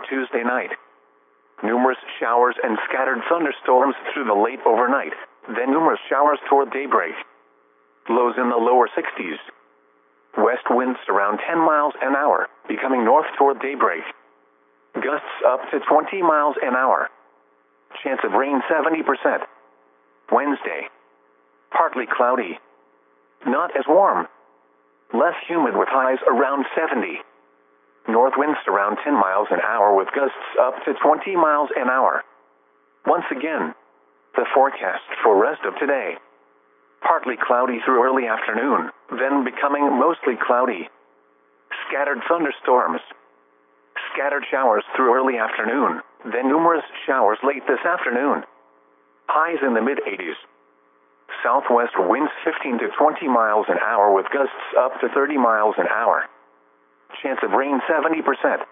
Tuesday night. Numerous showers and scattered thunderstorms through the late overnight, then numerous showers toward daybreak. Lows in the lower 60s. West winds around 10 miles an hour, becoming north toward daybreak. Gusts up to 20 miles an hour. Chance of rain 70%. Wednesday. Partly cloudy. Not as warm. Less humid with highs around 70. North winds around 10 miles an hour with gusts up to 20 miles an hour. Once again, the forecast for rest of today. Partly cloudy through early afternoon, then becoming mostly cloudy. Scattered thunderstorms. Scattered showers through early afternoon, then numerous showers late this afternoon. Highs in the mid-80s. Southwest winds 15 to 20 miles an hour with gusts up to 30 miles an hour. Chance of rain 70%.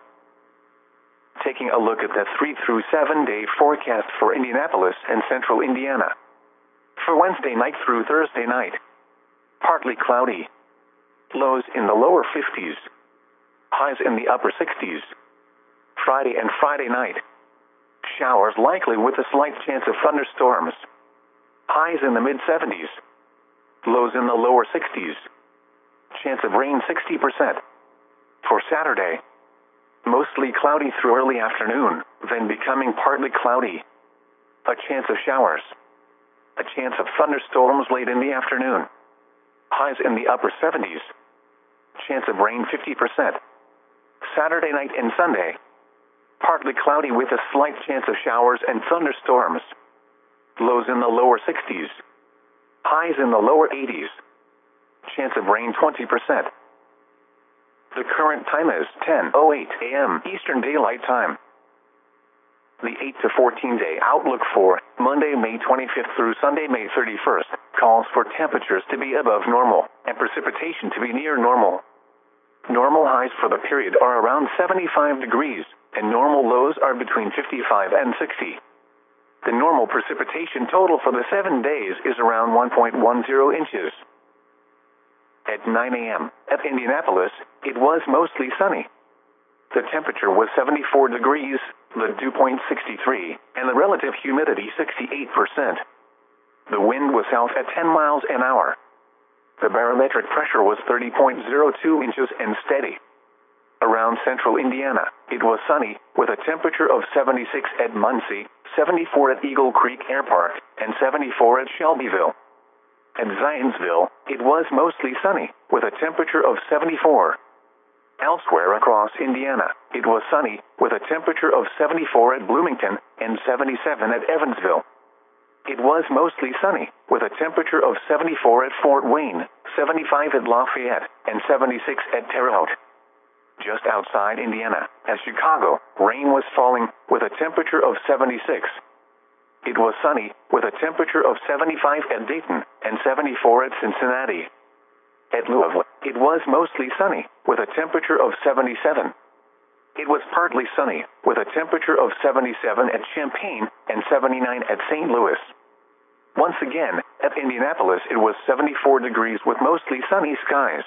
Taking a look at the 3 through 7 day forecast for Indianapolis and central Indiana. For Wednesday night through Thursday night. Partly cloudy. Lows in the lower 50s. Highs in the upper 60s. Friday and Friday night. Showers likely with a slight chance of thunderstorms. Highs in the mid-70s. Lows in the lower 60s. Chance of rain 60%. For Saturday, mostly cloudy through early afternoon, then becoming partly cloudy. A chance of showers. A chance of thunderstorms late in the afternoon. Highs in the upper 70s. Chance of rain 50%. Saturday night and Sunday, partly cloudy with a slight chance of showers and thunderstorms. Lows in the lower 60s. Highs in the lower 80s. Chance of rain 20%. The current time is 10:08 a.m. Eastern Daylight Time. The 8 to 14 day outlook for Monday, May 25th through Sunday, May 31st, calls for temperatures to be above normal and precipitation to be near normal. Normal highs for the period are around 75 degrees, and normal lows are between 55 and 60. The normal precipitation total for the 7 days is around 1.10 inches. At 9 a.m. at Indianapolis, it was mostly sunny. The temperature was 74 degrees, the dew point 63, and the relative humidity 68%. The wind was south at 10 miles an hour. The barometric pressure was 30.02 inches and steady. Around central Indiana, it was sunny, with a temperature of 76 at Muncie, 74 at Eagle Creek Air Park, and 74 at Shelbyville. At Zionsville, it was mostly sunny, with a temperature of 74. Elsewhere across Indiana, it was sunny, with a temperature of 74 at Bloomington and 77 at Evansville. It was mostly sunny, with a temperature of 74 at Fort Wayne, 75 at Lafayette, and 76 at Terre Haute. Just outside Indiana, at Chicago, rain was falling, with a temperature of 76. It was sunny, with a temperature of 75 at Dayton and 74 at Cincinnati. At Louisville, it was mostly sunny, with a temperature of 77. It was partly sunny, with a temperature of 77 at Champaign and 79 at St. Louis. Once again, at Indianapolis it was 74 degrees with mostly sunny skies.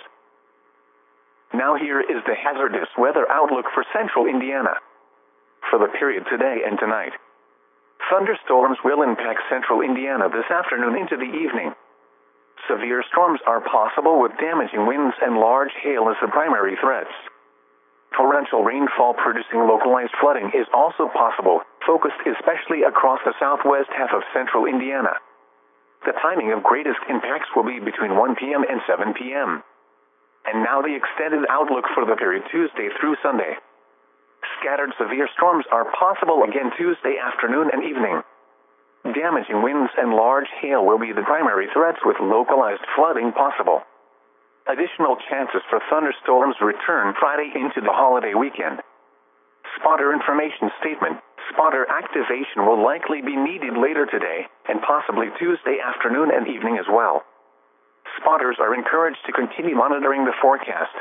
Now here is the hazardous weather outlook for central Indiana. For the period today and tonight. Thunderstorms will impact central Indiana this afternoon into the evening. Severe storms are possible with damaging winds and large hail as the primary threats. Torrential rainfall producing localized flooding is also possible, focused especially across the southwest half of central Indiana. The timing of greatest impacts will be between 1 p.m. and 7 p.m. And now the extended outlook for the period Tuesday through Sunday. Scattered severe storms are possible again Tuesday afternoon and evening. Damaging winds and large hail will be the primary threats with localized flooding possible. Additional chances for thunderstorms return Friday into the holiday weekend. Spotter information statement. Spotter activation will likely be needed later today and possibly Tuesday afternoon and evening as well. Spotters are encouraged to continue monitoring the forecast.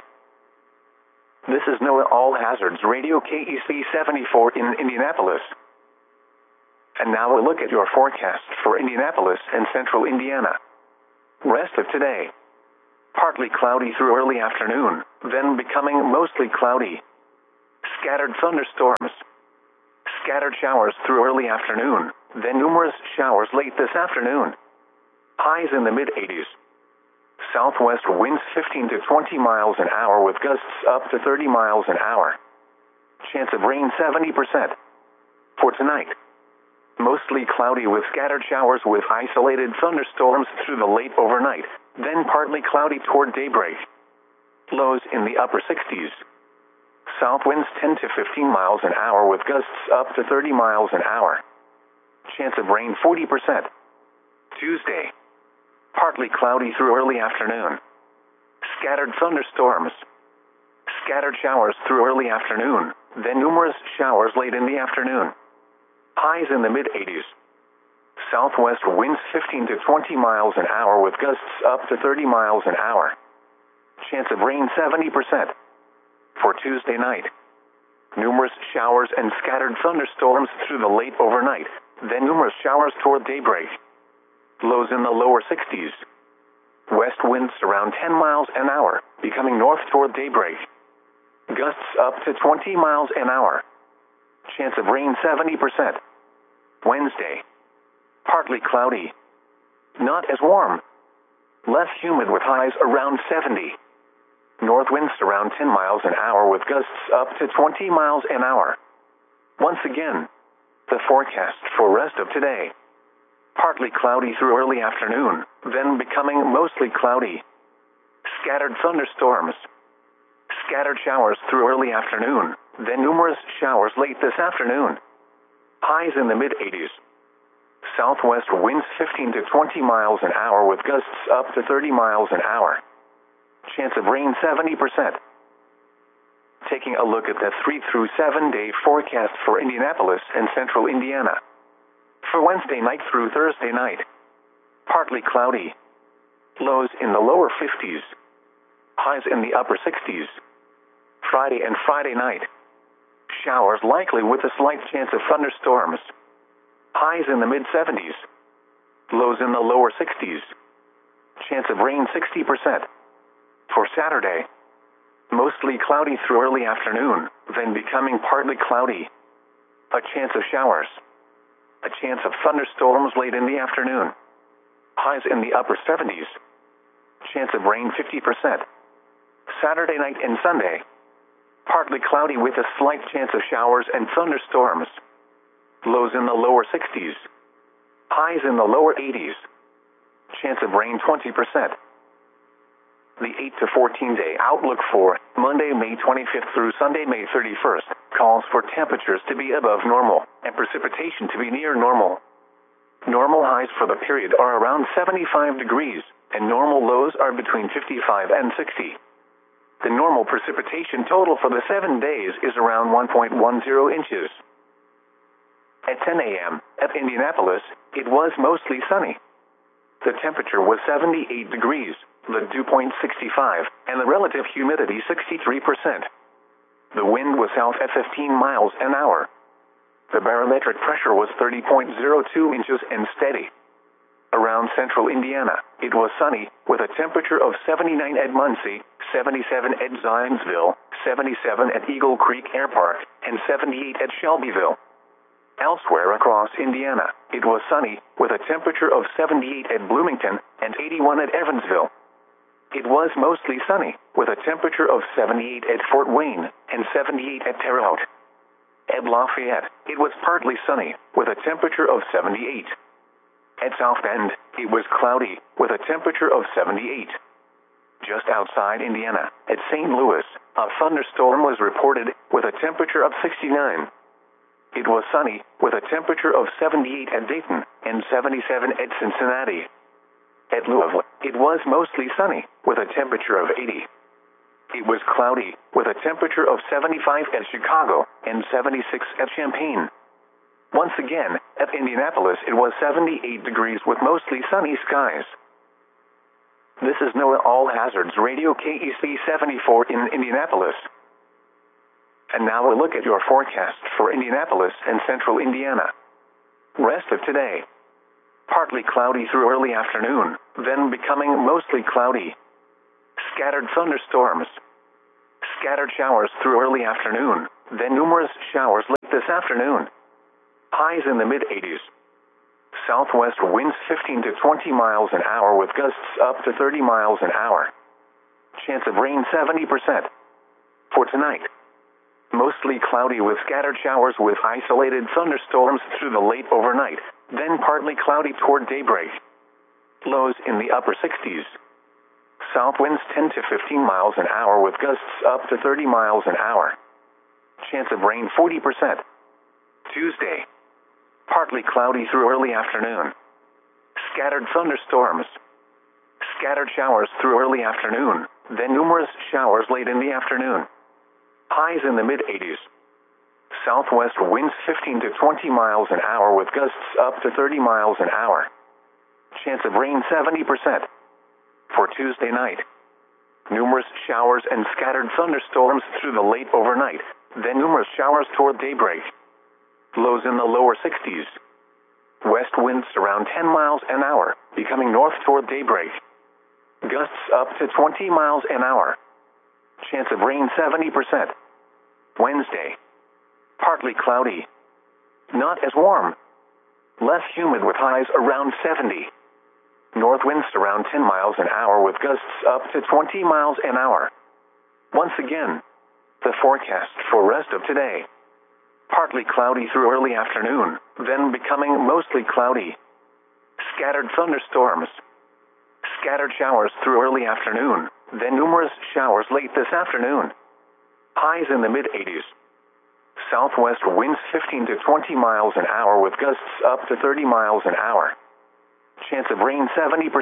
This is NOAA All Hazards Radio KEC 74 in Indianapolis. And now a look at your forecast for Indianapolis and central Indiana. Rest of today. Partly cloudy through early afternoon, then becoming mostly cloudy. Scattered thunderstorms, Scattered showers through early afternoon, then numerous showers late this afternoon. Highs in the mid-80s. Southwest winds 15 to 20 miles an hour with gusts up to 30 miles an hour. Chance of rain 70%. For tonight, mostly cloudy with scattered showers with isolated thunderstorms through the late overnight, then partly cloudy toward daybreak. Lows in the upper 60s. South winds 10 to 15 miles an hour with gusts up to 30 miles an hour. Chance of rain 40%. Tuesday, partly cloudy through early afternoon. Scattered thunderstorms. Scattered showers through early afternoon, then numerous showers late in the afternoon. Highs in the mid-80s. Southwest winds 15 to 20 miles an hour with gusts up to 30 miles an hour. Chance of rain 70%. For Tuesday night, numerous showers and scattered thunderstorms through the late overnight, then numerous showers toward daybreak. Lows in the lower 60s. West winds around 10 miles an hour, becoming north toward daybreak. Gusts up to 20 miles an hour. Chance of rain 70%. Wednesday, partly cloudy. Not as warm. Less humid with highs around 70. North winds around 10 miles an hour with gusts up to 20 miles an hour. Once again, the forecast for rest of today. Partly cloudy through early afternoon, then becoming mostly cloudy. Scattered thunderstorms. Scattered showers through early afternoon, then numerous showers late this afternoon. Highs in the mid-80s. Southwest winds 15 to 20 miles an hour with gusts up to 30 miles an hour. Chance of rain 70%. Taking a look at the 3 through 7 day forecast for Indianapolis and central Indiana. For Wednesday night through Thursday night, partly cloudy. Lows in the lower 50s. Highs in the upper 60s. Friday and Friday night, showers likely with a slight chance of thunderstorms. Highs in the mid-70s. Lows in the lower 60s. Chance of rain 60%. For Saturday, mostly cloudy through early afternoon, then becoming partly cloudy. A chance of showers. A chance of thunderstorms late in the afternoon. Highs in the upper 70s. Chance of rain 50%. Saturday night and Sunday, partly cloudy with a slight chance of showers and thunderstorms. Lows in the lower 60s. Highs in the lower 80s. Chance of rain 20%. The 8 to 14 day outlook for Monday, May 25th through Sunday, May 31st, calls for temperatures to be above normal and precipitation to be near normal. Normal highs for the period are around 75 degrees, and normal lows are between 55 and 60. The normal precipitation total for the 7 days is around 1.10 inches. At 10 a.m. at Indianapolis, it was mostly sunny. The temperature was 78 degrees, the dew point 65, and the relative humidity 63%. The wind was south at 15 miles an hour. The barometric pressure was 30.02 inches and steady. Around central Indiana, it was sunny, with a temperature of 79 at Muncie, 77 at Zionsville, 77 at Eagle Creek Air Park, and 78 at Shelbyville. Elsewhere across Indiana, it was sunny, with a temperature of 78 at Bloomington and 81 at Evansville. It was mostly sunny, with a temperature of 78 at Fort Wayne and 78 at Terre Haute. At Lafayette, it was partly sunny, with a temperature of 78. At South Bend, it was cloudy, with a temperature of 78. Just outside Indiana, at St. Louis, a thunderstorm was reported, with a temperature of 69. It was sunny, with a temperature of 78 at Dayton and 77 at Cincinnati. At Louisville, it was mostly sunny, with a temperature of 80. It was cloudy, with a temperature of 75 at Chicago and 76 at Champaign. Once again, at Indianapolis, it was 78 degrees with mostly sunny skies. This is NOAA All Hazards Radio KEC 74 in Indianapolis. And now a look at your forecast for Indianapolis and central Indiana. Rest of today. Partly cloudy through early afternoon, then becoming mostly cloudy. Scattered thunderstorms. Scattered showers through early afternoon, then numerous showers late this afternoon. Highs in the mid-80s. Southwest winds 15 to 20 miles an hour with gusts up to 30 miles an hour. Chance of rain 70%. For tonight, mostly cloudy with scattered showers with isolated thunderstorms through the late overnight, then partly cloudy toward daybreak. Lows in the upper 60s. South winds 10 to 15 miles an hour with gusts up to 30 miles an hour. Chance of rain 40%. Tuesday, partly cloudy through early afternoon. Scattered thunderstorms. Scattered showers through early afternoon, then numerous showers late in the afternoon. Highs in the mid-80s. Southwest winds 15 to 20 miles an hour with gusts up to 30 miles an hour. Chance of rain 70%. For Tuesday night, numerous showers and scattered thunderstorms through the late overnight, then numerous showers toward daybreak. Lows in the lower 60s. West winds around 10 miles an hour, becoming north toward daybreak. Gusts up to 20 miles an hour. Chance of rain 70%. Wednesday, partly cloudy. Not as warm. Less humid with highs around 70. North winds around 10 miles an hour with gusts up to 20 miles an hour. Once again, the forecast for rest of today. Partly cloudy through early afternoon, then becoming mostly cloudy. Scattered thunderstorms. Scattered showers through early afternoon, then numerous showers late this afternoon. Highs in the mid-80s. Southwest winds 15 to 20 miles an hour with gusts up to 30 miles an hour. Chance of rain 70%.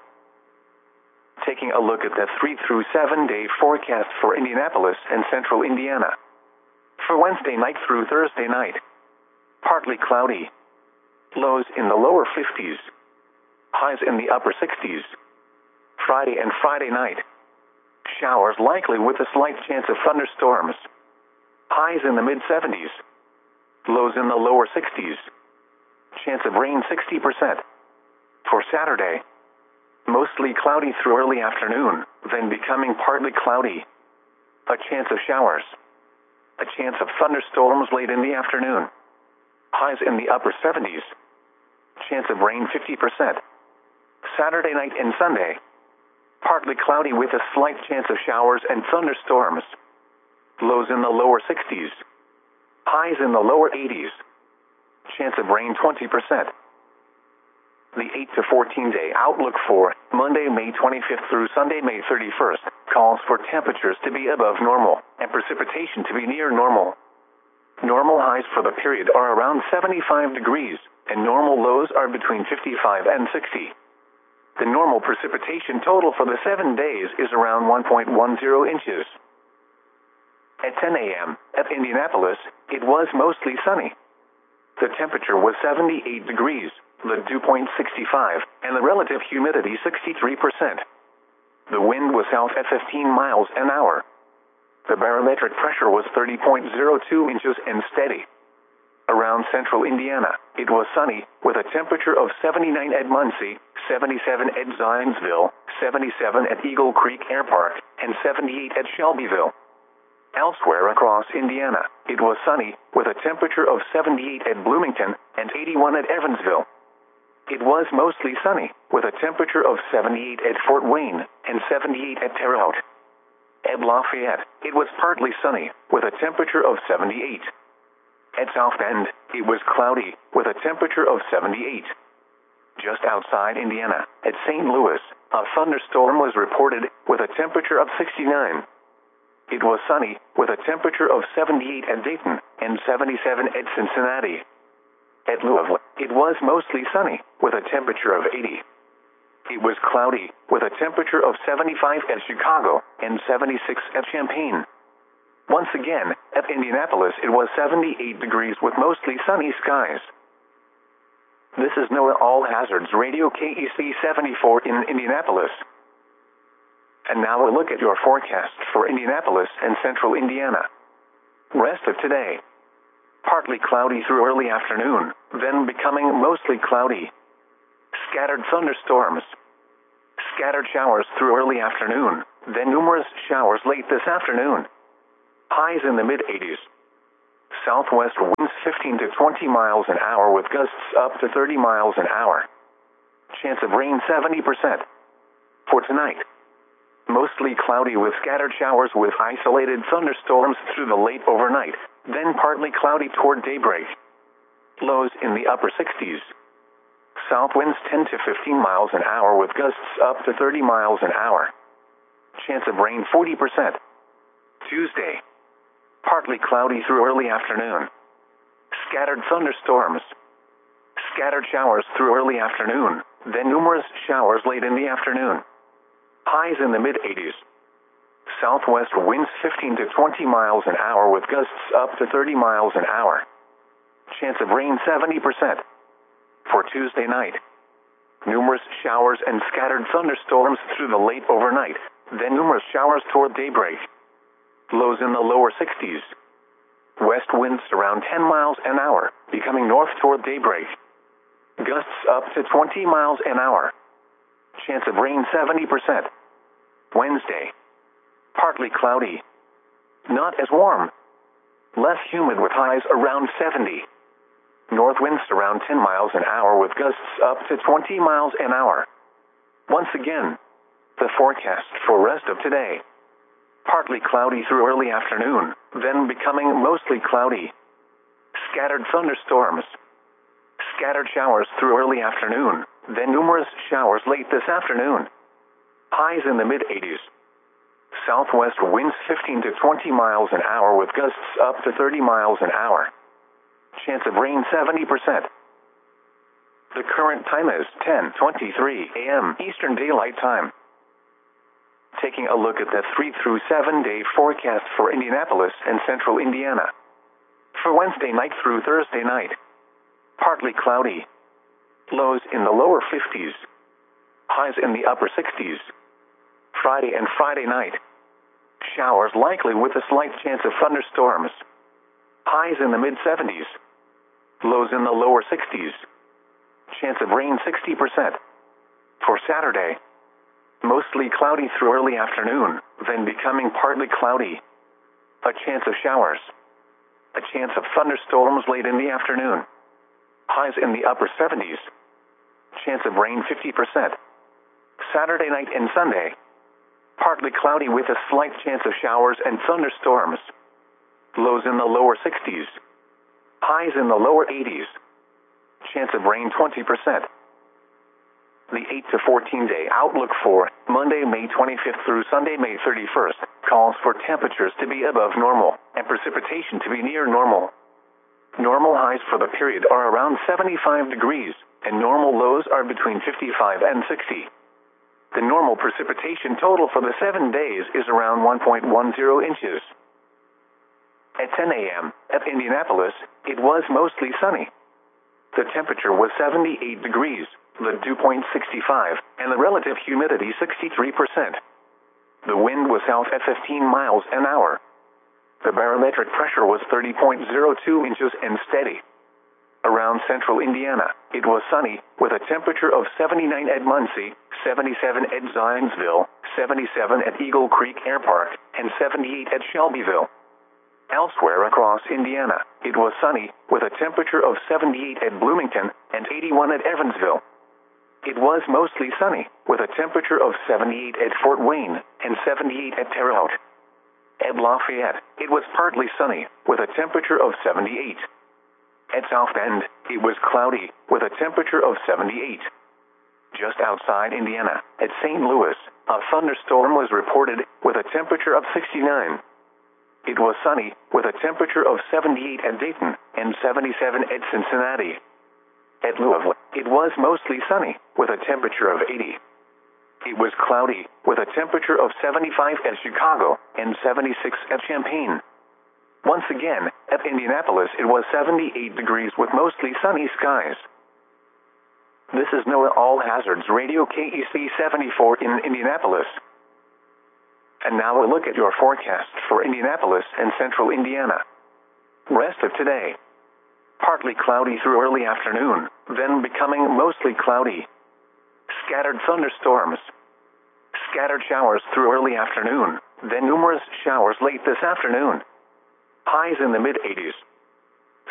Taking a look at the 3 through 7 day forecast for Indianapolis and central Indiana. For Wednesday night through Thursday night, partly cloudy. Lows in the lower 50s. Highs in the upper 60s. Friday and Friday night, showers likely with a slight chance of thunderstorms. Highs in the mid-70s. Lows in the lower 60s. Chance of rain 60%. For Saturday, mostly cloudy through early afternoon, then becoming partly cloudy. A chance of showers. A chance of thunderstorms late in the afternoon. Highs in the upper 70s. Chance of rain 50%. Saturday night and Sunday, partly cloudy with a slight chance of showers and thunderstorms. Lows in the lower 60s. Highs in the lower 80s. Chance of rain 20%. The 8 to 14 day outlook for Monday, May 25th through Sunday, May 31st, calls for temperatures to be above normal and precipitation to be near normal. Normal highs for the period are around 75 degrees, and normal lows are between 55 and 60. The normal precipitation total for the 7 days is around 1.10 inches. At 10 a.m. at Indianapolis, it was mostly sunny. The temperature was 78 degrees, the dew point 65, and the relative humidity 63%. The wind was south at 15 miles an hour. The barometric pressure was 30.02 inches and steady. Around central Indiana, it was sunny, with a temperature of 79 at Muncie, 77 at Zionsville, 77 at Eagle Creek Air Park, and 78 at Shelbyville. Elsewhere across Indiana, it was sunny, with a temperature of 78 at Bloomington and 81 at Evansville. It was mostly sunny, with a temperature of 78 at Fort Wayne and 78 at Terre Haute. At Lafayette, it was partly sunny, with a temperature of 78. At South Bend, it was cloudy, with a temperature of 78. Just outside Indiana, at St. Louis, a thunderstorm was reported, with a temperature of 69. It was sunny, with a temperature of 78 at Dayton and 77 at Cincinnati. At Louisville, it was mostly sunny, with a temperature of 80. It was cloudy, with a temperature of 75 at Chicago and 76 at Champaign. Once again, at Indianapolis, it was 78 degrees with mostly sunny skies. This is NOAA All Hazards Radio KEC 74 in Indianapolis. And now a look at your forecast for Indianapolis and central Indiana. Rest of today. Partly cloudy through early afternoon, then becoming mostly cloudy. Scattered thunderstorms. Scattered showers through early afternoon, then numerous showers late this afternoon. Highs in the mid-80s. Southwest winds 15 to 20 miles an hour with gusts up to 30 miles an hour. Chance of rain 70%. For tonight, mostly cloudy with scattered showers with isolated thunderstorms through the late overnight, then partly cloudy toward daybreak. Lows in the upper 60s. South winds 10 to 15 miles an hour with gusts up to 30 miles an hour. Chance of rain 40%. Tuesday, partly cloudy through early afternoon. Scattered thunderstorms. Scattered showers through early afternoon, then numerous showers late in the afternoon. Highs in the mid-80s. Southwest winds 15 to 20 miles an hour with gusts up to 30 miles an hour. Chance of rain 70%. For Tuesday night, numerous showers and scattered thunderstorms through the late overnight, then numerous showers toward daybreak. Lows in the lower 60s. West winds around 10 miles an hour, becoming north toward daybreak. Gusts up to 20 miles an hour. Chance of rain 70%. Wednesday, partly cloudy. Not as warm. Less humid with highs around 70. North winds around 10 miles an hour with gusts up to 20 miles an hour. Once again, the forecast for rest of today. Partly cloudy through early afternoon, then becoming mostly cloudy. Scattered thunderstorms. Scattered showers through early afternoon, then numerous showers late this afternoon. Highs in the mid-80s. Southwest winds 15 to 20 miles an hour with gusts up to 30 miles an hour. Chance of rain 70%. The current time is 10:23 a.m. Eastern Daylight Time. Taking a look at the 3 through 7 day forecast for Indianapolis and central Indiana. For Wednesday night through Thursday night, partly cloudy. Lows in the lower 50s. Highs in the upper 60s. Friday and Friday night, showers likely with a slight chance of thunderstorms. Highs in the mid-70s. Lows in the lower 60s. Chance of rain 60%. For Saturday, mostly cloudy through early afternoon, then becoming partly cloudy. A chance of showers. A chance of thunderstorms late in the afternoon. Highs in the upper 70s. Chance of rain 50%. Saturday night and Sunday, partly cloudy with a slight chance of showers and thunderstorms. Lows in the lower 60s. Highs in the lower 80s. Chance of rain 20%. The 8 to 14 day outlook for Monday, May 25th through Sunday, May 31st, calls for temperatures to be above normal and precipitation to be near normal. Normal highs for the period are around 75 degrees, and normal lows are between 55 and 60. The normal precipitation total for the 7 days is around 1.10 inches. At 10 a.m. at Indianapolis, it was mostly sunny. The temperature was 78 degrees, the dew point 65, and the relative humidity 63%. The wind was south at 15 miles an hour. The barometric pressure was 30.02 inches and steady. Around central Indiana, it was sunny, with a temperature of 79 at Muncie, 77 at Zionsville, 77 at Eagle Creek Air Park, and 78 at Shelbyville. Elsewhere across Indiana, it was sunny, with a temperature of 78 at Bloomington and 81 at Evansville. It was mostly sunny, with a temperature of 78 at Fort Wayne and 78 at Terre Haute. At Lafayette, it was partly sunny, with a temperature of 78. At South Bend, it was cloudy, with a temperature of 78. Just outside Indiana, at St. Louis, a thunderstorm was reported, with a temperature of 69. It was sunny, with a temperature of 78 at Dayton and 77 at Cincinnati. At Louisville, it was mostly sunny, with a temperature of 80. It was cloudy, with a temperature of 75 at Chicago and 76 at Champaign. Once again, at Indianapolis it was 78 degrees with mostly sunny skies. This is NOAA All Hazards Radio KEC 74 in Indianapolis. And now a look at your forecast for Indianapolis and central Indiana. Rest of today. Partly cloudy through early afternoon, then becoming mostly cloudy. Scattered thunderstorms. Scattered showers through early afternoon, then numerous showers late this afternoon. Highs in the mid-80s.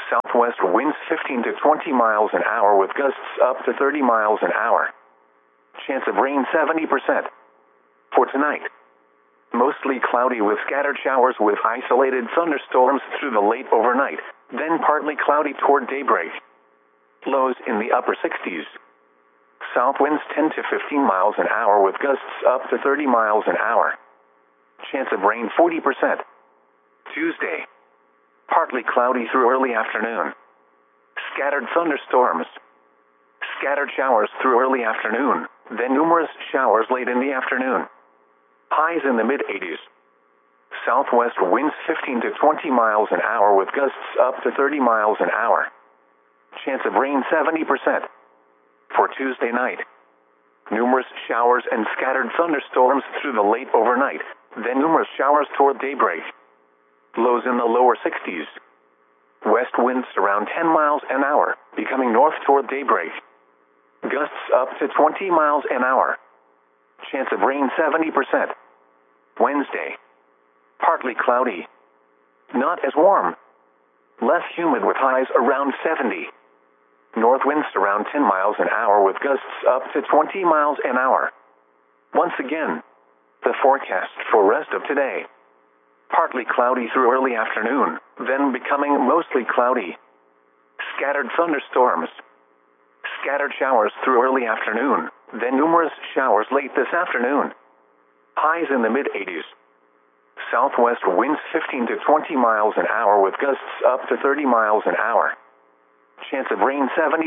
Southwest winds 15 to 20 miles an hour with gusts up to 30 miles an hour. Chance of rain 70%. For tonight, mostly cloudy with scattered showers with isolated thunderstorms through the late overnight, then partly cloudy toward daybreak. Lows in the upper 60s. South winds 10 to 15 miles an hour with gusts up to 30 miles an hour. Chance of rain 40%. Tuesday, partly cloudy through early afternoon. Scattered thunderstorms. Scattered showers through early afternoon, then numerous showers late in the afternoon. Highs in the mid-80s. Southwest winds 15 to 20 miles an hour with gusts up to 30 miles an hour. Chance of rain 70%. For Tuesday night, numerous showers and scattered thunderstorms through the late overnight, then numerous showers toward daybreak. Lows in the lower 60s. West winds around 10 miles an hour, becoming north toward daybreak. Gusts up to 20 miles an hour. Chance of rain 70%. Wednesday, partly cloudy. Not as warm. Less humid with highs around 70. North winds around 10 miles an hour with gusts up to 20 miles an hour. Once again, the forecast for rest of today. Partly cloudy through early afternoon, then becoming mostly cloudy. Scattered thunderstorms. Scattered showers through early afternoon, then numerous showers late this afternoon. Highs in the mid-80s. Southwest winds 15 to 20 miles an hour with gusts up to 30 miles an hour. Chance of rain 70%.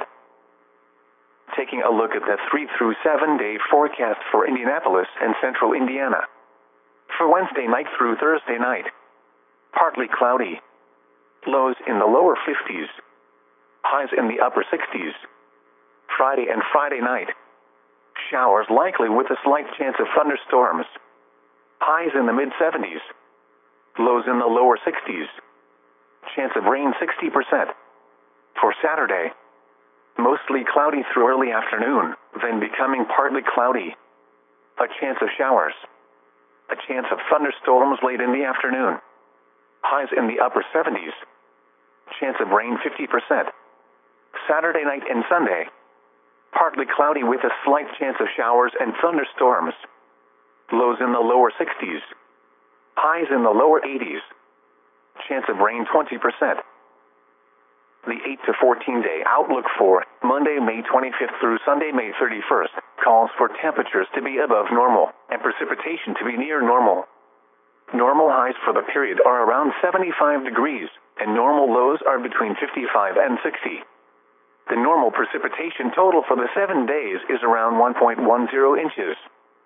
Taking a look at the 3 through 7 day forecast for Indianapolis and central Indiana. For Wednesday night through Thursday night, partly cloudy. Lows in the lower 50s. Highs in the upper 60s. Friday and Friday night, showers likely with a slight chance of thunderstorms. Highs in the mid-70s. Lows in the lower 60s. Chance of rain 60%. For Saturday, mostly cloudy through early afternoon, then becoming partly cloudy. A chance of showers. A chance of thunderstorms late in the afternoon. Highs in the upper 70s. Chance of rain 50%. Saturday night and Sunday, partly cloudy with a slight chance of showers and thunderstorms. Lows in the lower 60s. Highs in the lower 80s. Chance of rain 20%. The 8 to 14 day outlook for Monday, May 25th through Sunday, May 31st, calls for temperatures to be above normal and precipitation to be near normal. Normal highs for the period are around 75 degrees, and normal lows are between 55 and 60. The normal precipitation total for the 7 days is around 1.10 inches.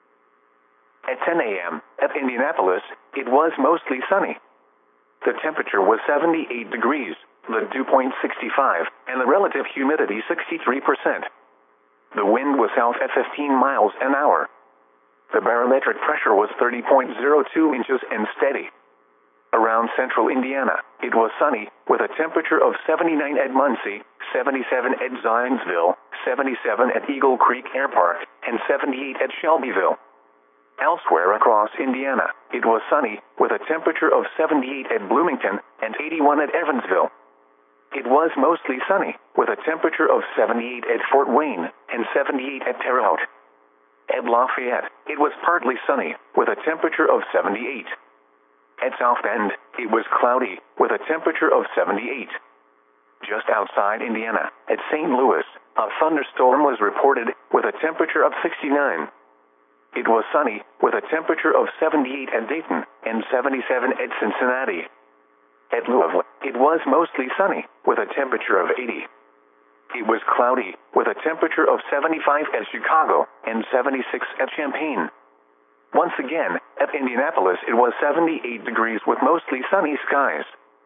At 10 a.m. at Indianapolis, it was mostly sunny. The temperature was 78 degrees, the dew point 65, and the relative humidity 63%. The wind was south at 15 miles an hour. The barometric pressure was 30.02 inches and steady. Around central Indiana, it was sunny, with a temperature of 79 at Muncie, 77 at Zionsville, 77 at Eagle Creek Air Park, and 78 at Shelbyville. Elsewhere across Indiana, it was sunny, with a temperature of 78 at Bloomington and 81 at Evansville. It was mostly sunny, with a temperature of 78 at Fort Wayne and 78 at Terre Haute. At Lafayette, it was partly sunny, with a temperature of 78. At South Bend, it was cloudy, with a temperature of 78. Just outside Indiana, at St. Louis, a thunderstorm was reported, with a temperature of 69. It was sunny, with a temperature of 78 at Dayton and 77 at Cincinnati. At Louisville, it was mostly sunny, with a temperature of 80. It was cloudy, with a temperature of 75 at Chicago and 76 at Champaign. Once again, at Indianapolis it was 78 degrees with mostly sunny skies.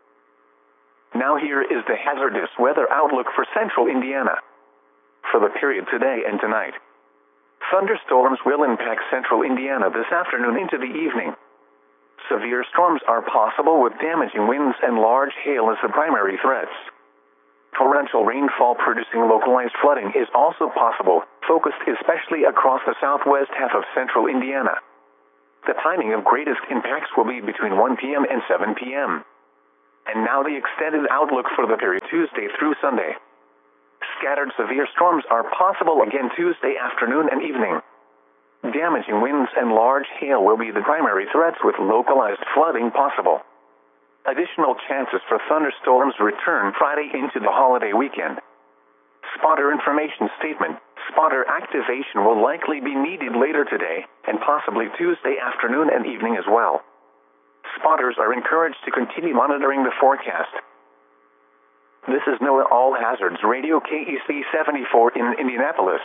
Now here is the hazardous weather outlook for central Indiana. For the period today and tonight, thunderstorms will impact central Indiana this afternoon into the evening. Severe storms are possible with damaging winds and large hail as the primary threats. Torrential rainfall producing localized flooding is also possible, focused especially across the southwest half of central Indiana. The timing of greatest impacts will be between 1 p.m. and 7 p.m. And now the extended outlook for the period Tuesday through Sunday. Scattered severe storms are possible again Tuesday afternoon and evening. Damaging winds and large hail will be the primary threats, with localized flooding possible. Additional chances for thunderstorms return Friday into the holiday weekend. Spotter information statement. Spotter activation will likely be needed later today, and possibly Tuesday afternoon and evening as well. Spotters are encouraged to continue monitoring the forecast. This is NOAA All Hazards Radio KEC 74 in Indianapolis.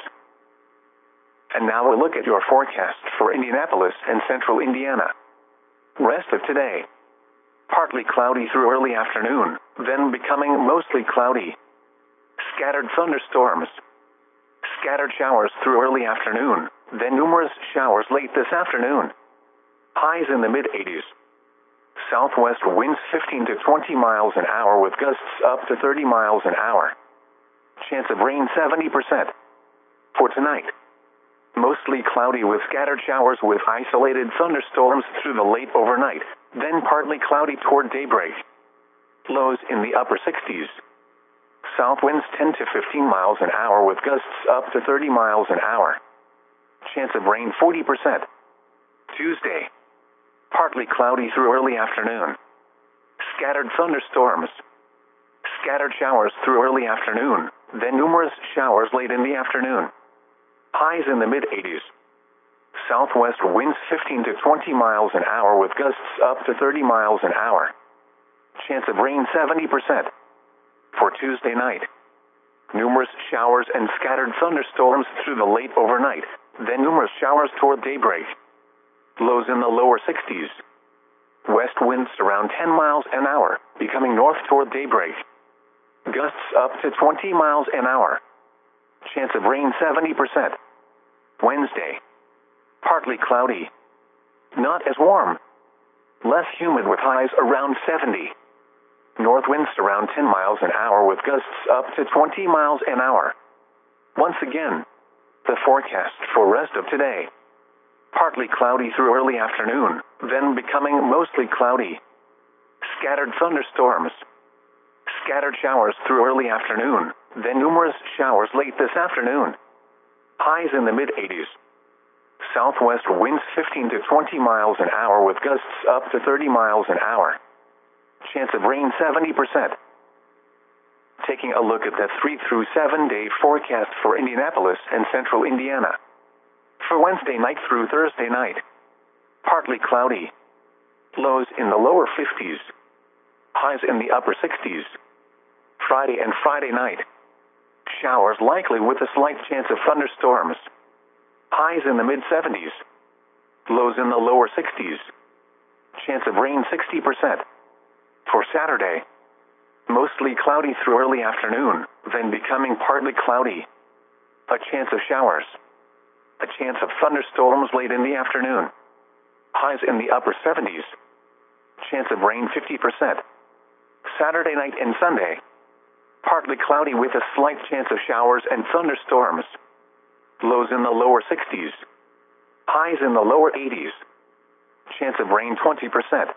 And now a look at your forecast for Indianapolis and central Indiana. Rest of today. Partly cloudy through early afternoon, then becoming mostly cloudy. Scattered thunderstorms. Scattered showers through early afternoon, then numerous showers late this afternoon. Highs in the mid-80s. Southwest winds 15 to 20 miles an hour with gusts up to 30 miles an hour. Chance of rain 70%. For tonight, mostly cloudy with scattered showers with isolated thunderstorms through the late overnight, then partly cloudy toward daybreak. Lows in the upper 60s. South winds 10 to 15 miles an hour with gusts up to 30 miles an hour. Chance of rain 40%. Tuesday, partly cloudy through early afternoon. Scattered thunderstorms. Scattered showers through early afternoon, then numerous showers late in the afternoon. Highs in the mid-80s. Southwest winds 15 to 20 miles an hour with gusts up to 30 miles an hour. Chance of rain 70%. For Tuesday night, numerous showers and scattered thunderstorms through the late overnight, then numerous showers toward daybreak. Lows in the lower 60s. West winds around 10 miles an hour, becoming north toward daybreak. Gusts up to 20 miles an hour. Chance of rain 70%. Wednesday, partly cloudy. Not as warm. Less humid with highs around 70. North winds around 10 miles an hour with gusts up to 20 miles an hour. Once again, the forecast for rest of today. Partly cloudy through early afternoon, then becoming mostly cloudy. Scattered thunderstorms. Scattered showers through early afternoon, then numerous showers late this afternoon. Highs in the mid-80s. Southwest winds 15 to 20 miles an hour with gusts up to 30 miles an hour. Chance of rain 70%. Taking a look at the 3 through 7 day forecast for Indianapolis and central Indiana. For Wednesday night through Thursday night, partly cloudy. Lows in the lower 50s. Highs in the upper 60s. Friday and Friday night, showers likely with a slight chance of thunderstorms. Highs in the mid-70s. Lows in the lower 60s. Chance of rain 60%. For Saturday, mostly cloudy through early afternoon, then becoming partly cloudy. A chance of showers. A chance of thunderstorms late in the afternoon. Highs in the upper 70s. Chance of rain 50%. Saturday night and Sunday, partly cloudy with a slight chance of showers and thunderstorms. Lows in the lower 60s. Highs in the lower 80s. Chance of rain 20%.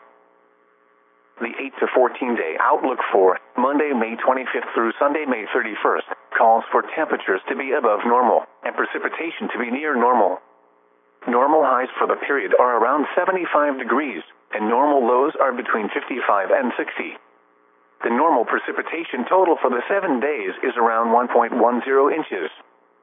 The 8 to 14 day outlook for Monday, May 25th through Sunday, May 31st, calls for temperatures to be above normal and precipitation to be near normal. Normal highs for the period are around 75 degrees, and normal lows are between 55 and 60. The normal precipitation total for the 7 days is around 1.10 inches.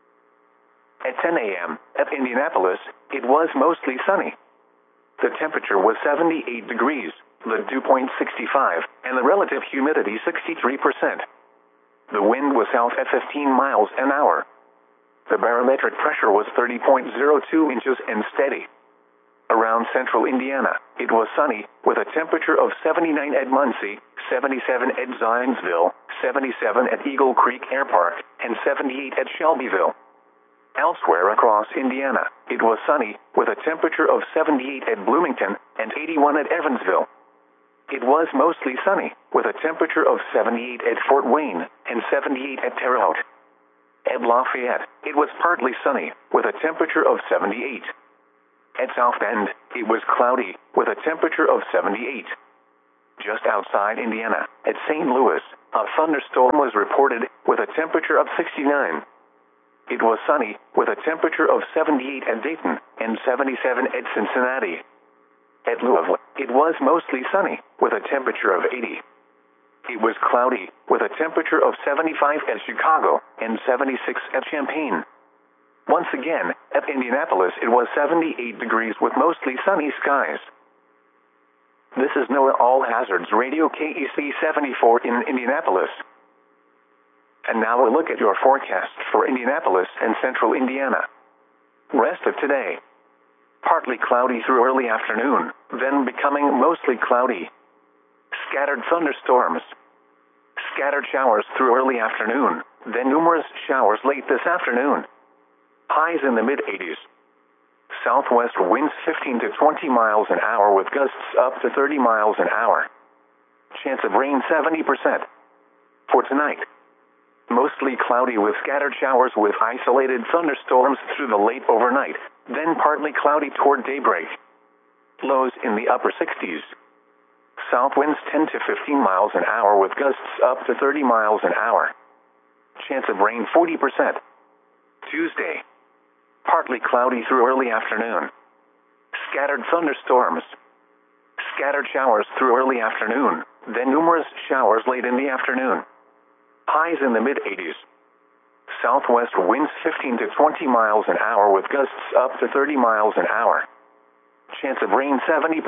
At 10 a.m. at Indianapolis, it was mostly sunny. The temperature was 78 degrees, the dew point 65, and the relative humidity 63%. The wind was south at 15 miles an hour. The barometric pressure was 30.02 inches and steady. Around central Indiana, it was sunny, with a temperature of 79 at Muncie, 77 at Zionsville, 77 at Eagle Creek Air Park, and 78 at Shelbyville. Elsewhere across Indiana, it was sunny, with a temperature of 78 at Bloomington and 81 at Evansville. It was mostly sunny, with a temperature of 78 at Fort Wayne and 78 at Terre Haute. At Lafayette, it was partly sunny, with a temperature of 78. At South Bend, it was cloudy, with a temperature of 78. Just outside Indiana, at St. Louis, a thunderstorm was reported, with a temperature of 69. It was sunny, with a temperature of 78 at Dayton, and 77 at Cincinnati. At Louisville, it was mostly sunny, with a temperature of 80. It was cloudy, with a temperature of 75 at Chicago, and 76 at Champaign. Once again, at Indianapolis it was 78 degrees with mostly sunny skies. This is NOAA All Hazards Radio KEC 74 in Indianapolis. And now a look at your forecast for Indianapolis and central Indiana. Rest of today. Partly cloudy through early afternoon, then becoming mostly cloudy. Scattered thunderstorms. Scattered showers through early afternoon, then numerous showers late this afternoon. Highs in the mid-80s. Southwest winds 15 to 20 miles an hour with gusts up to 30 miles an hour. Chance of rain 70%. For tonight, mostly cloudy with scattered showers with isolated thunderstorms through the late overnight, then partly cloudy toward daybreak. Lows in the upper 60s. South winds 10 to 15 miles an hour with gusts up to 30 miles an hour. Chance of rain 40%. Tuesday, partly cloudy through early afternoon. Scattered thunderstorms. Scattered showers through early afternoon, then numerous showers late in the afternoon. Highs in the mid-80s. Southwest winds 15 to 20 miles an hour with gusts up to 30 miles an hour. Chance of rain 70%.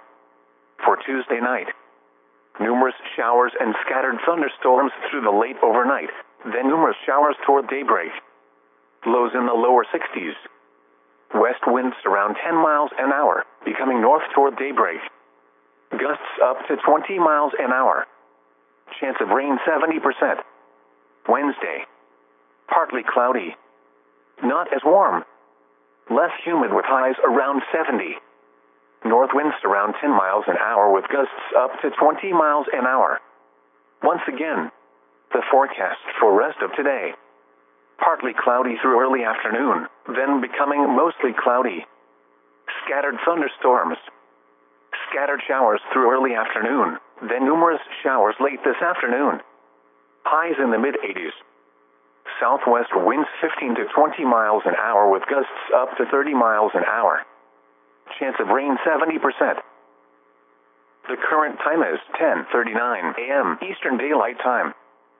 For Tuesday night, numerous showers and scattered thunderstorms through the late overnight, then numerous showers toward daybreak. Lows in the lower 60s. West winds around 10 miles an hour, becoming north toward daybreak. Gusts up to 20 miles an hour. Chance of rain 70%. Wednesday, partly cloudy. Not as warm. Less humid with highs around 70. North winds around 10 miles an hour with gusts up to 20 miles an hour. Once again, the forecast for rest of today. Partly cloudy through early afternoon, then becoming mostly cloudy. Scattered thunderstorms. Scattered showers through early afternoon, then numerous showers late this afternoon. Highs in the mid-80s. Southwest winds 15 to 20 miles an hour with gusts up to 30 miles an hour. Chance of rain 70%. The current time is 10:39 a.m. Eastern Daylight Time.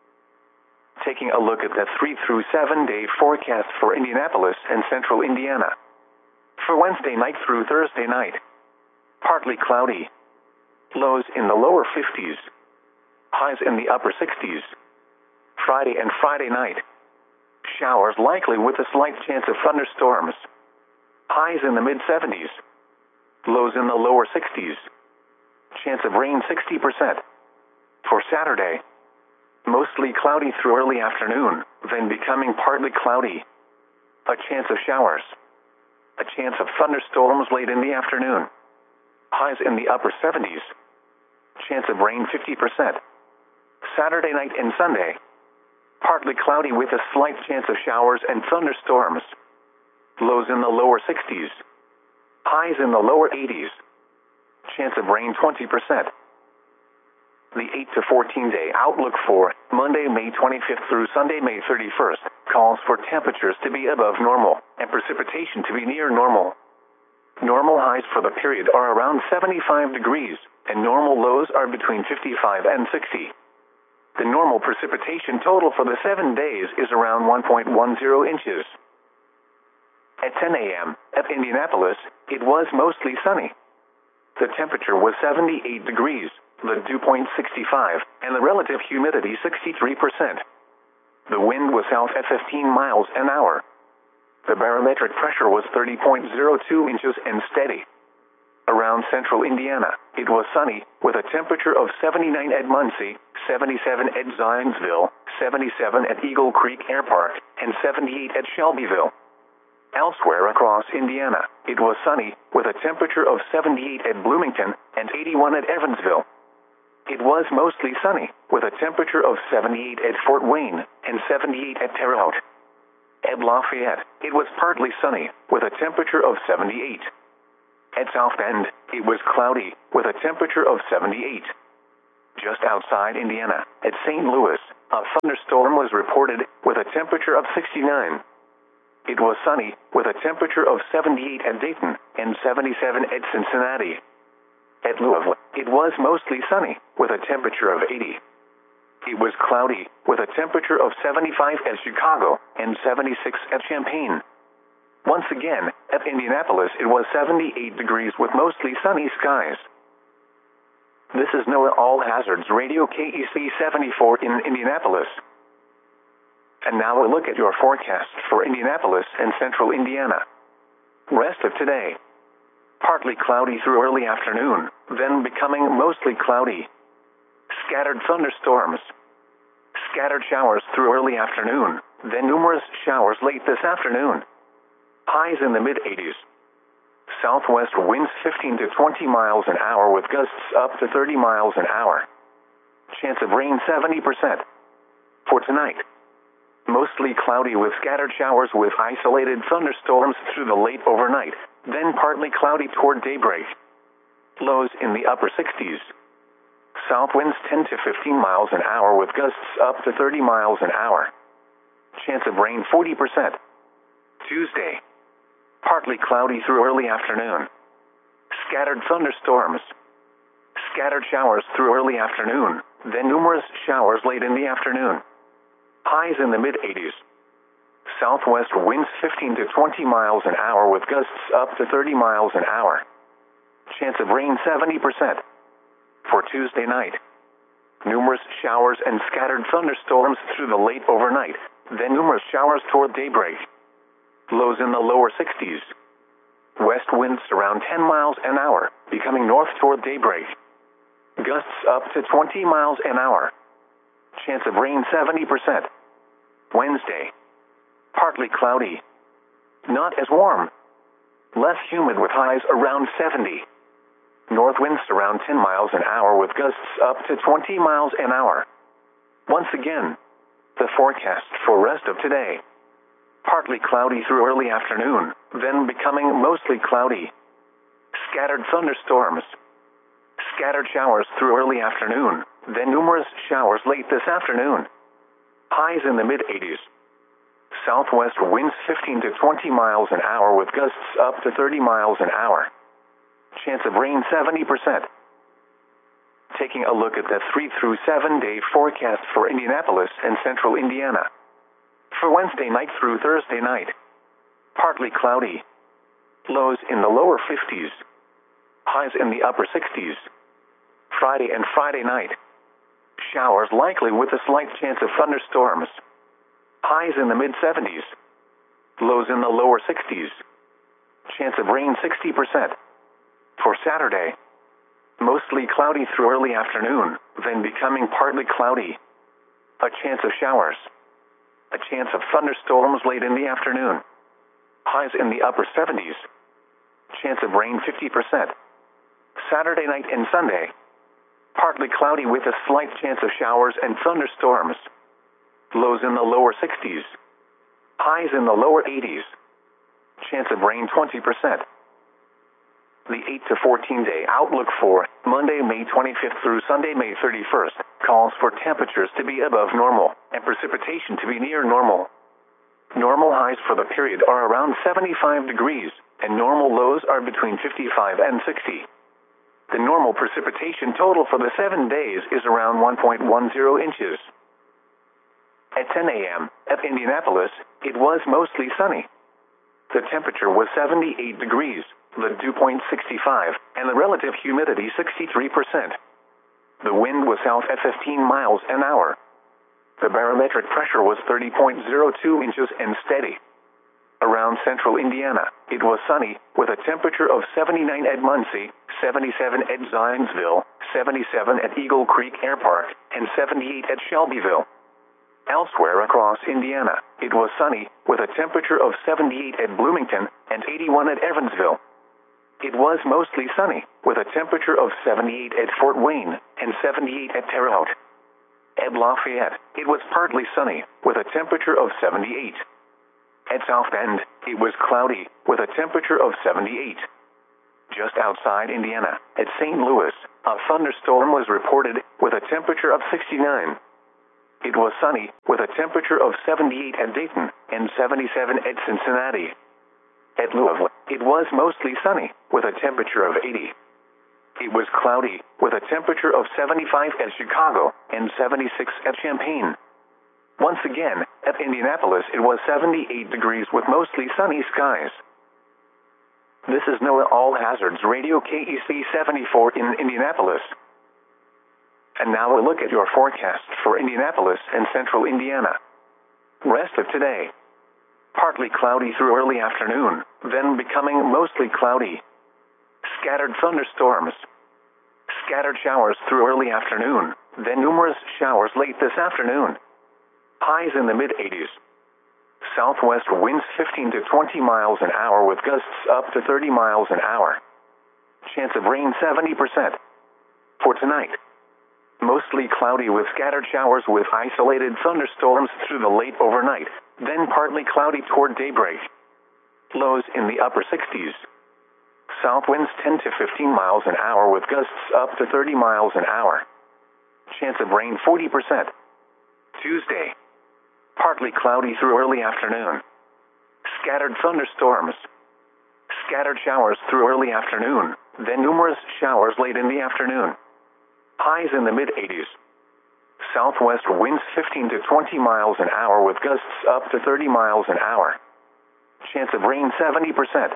Taking a look at the 3 through 7 day forecast for Indianapolis and central Indiana. For Wednesday night through Thursday night, partly cloudy. Lows in the lower 50s. Highs in the upper 60s. Friday and Friday night, showers likely with a slight chance of thunderstorms. Highs in the mid-70s. Lows in the lower 60s. Chance of rain 60%. For Saturday, mostly cloudy through early afternoon, then becoming partly cloudy. A chance of showers. A chance of thunderstorms late in the afternoon. Highs in the upper 70s. Chance of rain 50%. Saturday night and Sunday, partly cloudy with a slight chance of showers and thunderstorms. Lows in the lower 60s. Highs in the lower 80s. Chance of rain 20%. The 8 to 14 day outlook for Monday, May 25th through Sunday, May 31st, calls for temperatures to be above normal and precipitation to be near normal. Normal highs for the period are around 75 degrees, and normal lows are between 55 and 60. The normal precipitation total for the 7 days is around 1.10 inches. At 10 a.m. at Indianapolis, it was mostly sunny. The temperature was 78 degrees, the dew point 65, and the relative humidity 63%. The wind was south at 15 miles an hour. The barometric pressure was 30.02 inches and steady. Around central Indiana, it was sunny, with a temperature of 79 at Muncie, 77 at Zionsville, 77 at Eagle Creek Air Park, and 78 at Shelbyville. Elsewhere across Indiana, it was sunny, with a temperature of 78 at Bloomington and 81 at Evansville. It was mostly sunny, with a temperature of 78 at Fort Wayne and 78 at Terre Haute. At Lafayette, it was partly sunny, with a temperature of 78. At South Bend, it was cloudy, with a temperature of 78. Just outside Indiana, at St. Louis, a thunderstorm was reported, with a temperature of 69. It was sunny, with a temperature of 78 at Dayton, and 77 at Cincinnati. At Louisville, it was mostly sunny, with a temperature of 80. It was cloudy, with a temperature of 75 at Chicago, and 76 at Champaign. Once again, at Indianapolis it was 78 degrees with mostly sunny skies. This is NOAA All Hazards Radio KEC 74 in Indianapolis. And now a look at your forecast for Indianapolis and central Indiana. Rest of today. Partly cloudy through early afternoon, then becoming mostly cloudy. Scattered thunderstorms. Scattered showers through early afternoon, then numerous showers late this afternoon. Highs in the mid-80s. Southwest winds 15 to 20 miles an hour with gusts up to 30 miles an hour. Chance of rain 70%. For tonight, mostly cloudy with scattered showers with isolated thunderstorms through the late overnight, then partly cloudy toward daybreak. Lows in the upper 60s. South winds 10 to 15 miles an hour with gusts up to 30 miles an hour. Chance of rain 40%. Tuesday, partly cloudy through early afternoon. Scattered thunderstorms. Scattered showers through early afternoon, then numerous showers late in the afternoon. Highs in the mid-80s. Southwest winds 15 to 20 miles an hour with gusts up to 30 miles an hour. Chance of rain 70%. For Tuesday night, numerous showers and scattered thunderstorms through the late overnight, then numerous showers toward daybreak. Lows in the lower 60s. West winds around 10 miles an hour, becoming north toward daybreak. Gusts up to 20 miles an hour. Chance of rain 70%. Wednesday, partly cloudy. Not as warm. Less humid with highs around 70. North winds around 10 miles an hour with gusts up to 20 miles an hour. Once again, the forecast for rest of today. Partly cloudy through early afternoon, then becoming mostly cloudy. Scattered thunderstorms. Scattered showers through early afternoon, then numerous showers late this afternoon. Highs in the mid-80s. Southwest winds 15 to 20 miles an hour with gusts up to 30 miles an hour. Chance of rain 70%. Taking a look at the 3 through 7 day forecast for Indianapolis and central Indiana. For Wednesday night through Thursday night, partly cloudy. Lows in the lower 50s. Highs in the upper 60s. Friday and Friday night, showers likely with a slight chance of thunderstorms. Highs in the mid-70s. Lows in the lower 60s. Chance of rain 60%. For Saturday, mostly cloudy through early afternoon, then becoming partly cloudy. A chance of showers. A chance of thunderstorms late in the afternoon. Highs in the upper 70s. Chance of rain 50%. Saturday night and Sunday, partly cloudy with a slight chance of showers and thunderstorms. Lows in the lower 60s. Highs in the lower 80s. Chance of rain 20%. The 8 to 14 day outlook for Monday, May 25th through Sunday, May 31st, calls for temperatures to be above normal and precipitation to be near normal. Normal highs for the period are around 75 degrees, and normal lows are between 55 and 60. The normal precipitation total for the 7 days is around 1.10 inches. At 10 a.m., at Indianapolis, it was mostly sunny. The temperature was 78 degrees, the dew point 65, and the relative humidity 63%. The wind was south at 15 miles an hour. The barometric pressure was 30.02 inches and steady. Around central Indiana, it was sunny, with a temperature of 79 at Muncie, 77 at Zionsville, 77 at Eagle Creek Air Park, and 78 at Shelbyville. Elsewhere across Indiana, it was sunny, with a temperature of 78 at Bloomington and 81 at Evansville. It was mostly sunny, with a temperature of 78 at Fort Wayne and 78 at Terre Haute. At Lafayette, it was partly sunny, with a temperature of 78. At South Bend, it was cloudy, with a temperature of 78. just outside Indiana, at St. Louis, a thunderstorm was reported, with a temperature of 69. It was sunny, with a temperature of 78 at Dayton, and 77 at Cincinnati. At Louisville, it was mostly sunny, with a temperature of 80. It was cloudy, with a temperature of 75 at Chicago, and 76 at Champaign. Once again, at Indianapolis it was 78 degrees with mostly sunny skies. This is NOAA All Hazards Radio KEC 74 in Indianapolis. And now a look at your forecast for Indianapolis and central Indiana. Rest of today. Partly cloudy through early afternoon, then becoming mostly cloudy. Scattered thunderstorms. Scattered showers through early afternoon, then numerous showers late this afternoon. Highs in the mid-80s. Southwest winds 15 to 20 miles an hour with gusts up to 30 miles an hour. Chance of rain 70%. For tonight, mostly cloudy with scattered showers with isolated thunderstorms through the late overnight, then partly cloudy toward daybreak. Lows in the upper 60s. South winds 10 to 15 miles an hour with gusts up to 30 miles an hour. Chance of rain 40%. Tuesday, partly cloudy through early afternoon. Scattered thunderstorms. Scattered showers through early afternoon, then numerous showers late in the afternoon. Highs in the mid-80s. Southwest winds 15 to 20 miles an hour with gusts up to 30 miles an hour. Chance of rain 70%.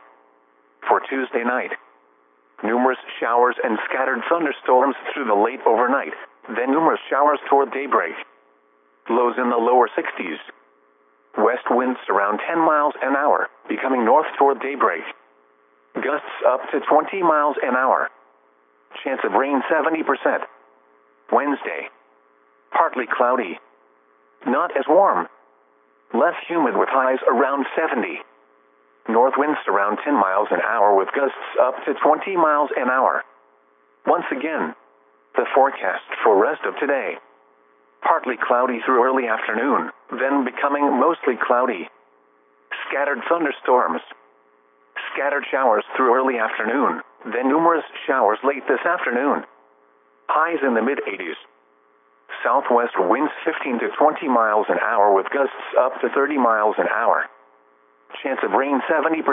For Tuesday night, numerous showers and scattered thunderstorms through the late overnight, then numerous showers toward daybreak. Lows in the lower 60s. West winds around 10 miles an hour, becoming north toward daybreak. Gusts up to 20 miles an hour. Chance of rain 70%. Wednesday, partly cloudy. Not as warm. Less humid with highs around 70. North winds around 10 miles an hour with gusts up to 20 miles an hour. Once again, the forecast for rest of today. Partly cloudy through early afternoon, then becoming mostly cloudy. Scattered thunderstorms. Scattered showers through early afternoon, then numerous showers late this afternoon. Highs in the mid-80s. Southwest winds 15 to 20 miles an hour with gusts up to 30 miles an hour. Chance of rain 70%.